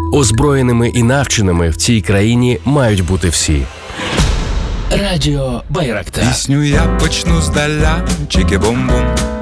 Озброєними і навченими в цій країні мають бути всі. Радіо Байрактар. Пісню я почну здаля, чики-бум-бум.